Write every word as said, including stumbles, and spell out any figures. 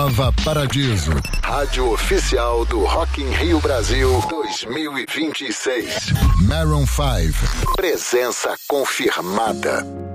Nova Paradiso, rádio oficial do Rock in Rio Brasil dois mil e vinte e seis. Maroon cinco, presença confirmada.